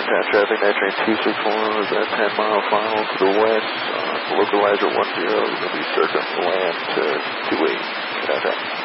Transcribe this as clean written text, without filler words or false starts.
Contact traffic, night train 261 is at 10 mile final to the west. Localizer 10 is going to be circling the land to 28. Contact.